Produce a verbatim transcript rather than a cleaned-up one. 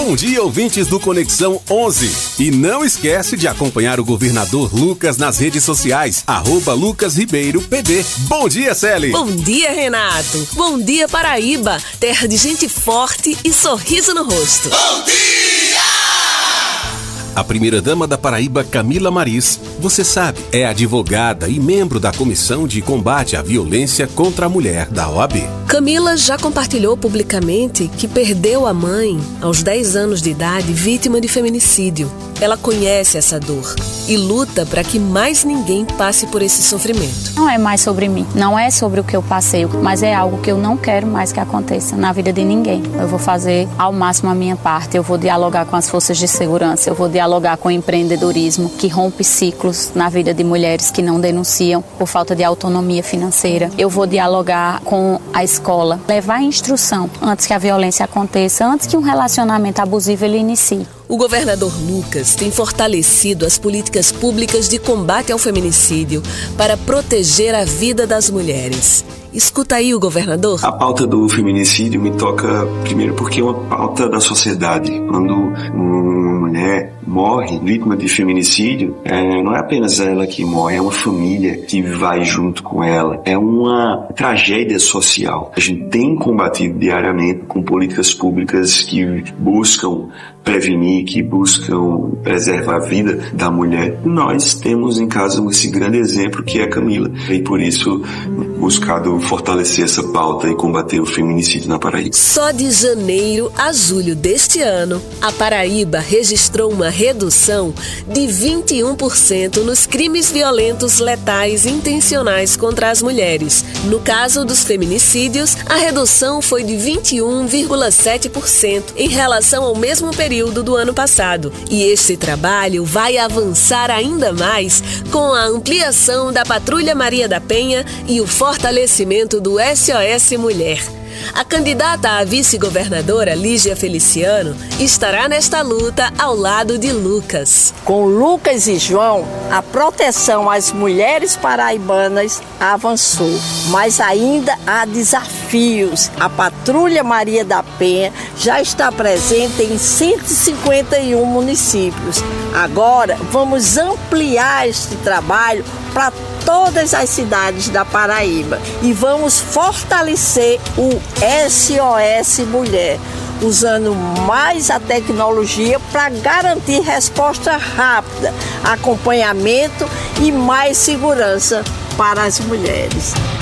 Bom dia, ouvintes do Conexão onze. E não esquece de acompanhar o governador Lucas nas redes sociais, arroba Lucas Ribeiro P D. Bom dia, Celi. Bom dia, Renato. Bom dia, Paraíba, terra de gente forte e sorriso no rosto. Bom dia! A primeira-dama da Paraíba, Camila Maris, você sabe, é advogada e membro da Comissão de Combate à Violência contra a Mulher da O A B. Camila já compartilhou publicamente que perdeu a mãe aos dez anos de idade, vítima de feminicídio. Ela conhece essa dor e luta para que mais ninguém passe por esse sofrimento. Não é mais sobre mim, não é sobre o que eu passei, mas é algo que eu não quero mais que aconteça na vida de ninguém. Eu vou fazer ao máximo a minha parte, eu vou dialogar com as forças de segurança, eu vou dialogar com o empreendedorismo que rompe ciclos na vida de mulheres que não denunciam por falta de autonomia financeira. Eu vou dialogar com a escola, levar a instrução antes que a violência aconteça, antes que um relacionamento abusivo ele inicie. O governador Lucas tem fortalecido as políticas públicas de combate ao feminicídio para proteger a vida das mulheres. Escuta aí o governador. A pauta do feminicídio me toca primeiro porque é uma pauta da sociedade. Quando uma mulher morre vítima de feminicídio, é, não é apenas ela que morre, é uma família que vai junto com ela. É uma tragédia social. A gente tem combatido diariamente com políticas públicas que buscam prevenir, que buscam preservar a vida da mulher. Nós temos em casa esse grande exemplo que é a Camila. E por isso, buscado fortalecer essa pauta e combater o feminicídio na Paraíba. Só de janeiro a julho deste ano, a Paraíba registrou uma redução de vinte e um por cento nos crimes violentos letais intencionais contra as mulheres. No caso dos feminicídios, a redução foi de vinte e um vírgula sete por cento em relação ao mesmo período do ano passado. E este trabalho vai avançar ainda mais com a ampliação da Patrulha Maria da Penha e o fortalecimento do S O S Mulher. A candidata a vice-governadora, Lígia Feliciano, estará nesta luta ao lado de Lucas. Com Lucas e João, a proteção às mulheres paraibanas avançou, mas ainda há desafios. A Patrulha Maria da Penha já está presente em cento e cinquenta e um municípios. Agora, vamos ampliar este trabalho para todas as cidades da Paraíba e vamos fortalecer o S O S Mulher, usando mais a tecnologia para garantir resposta rápida, acompanhamento e mais segurança para as mulheres.